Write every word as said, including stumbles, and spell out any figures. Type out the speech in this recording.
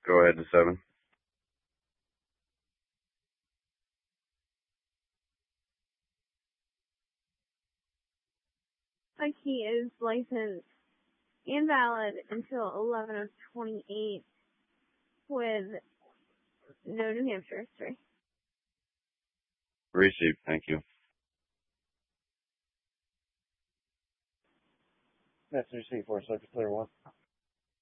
Go ahead to seven. My key is license invalid until eleven of twenty-eight with no New Hampshire history. Received, thank you. That's receipt for subject clear one.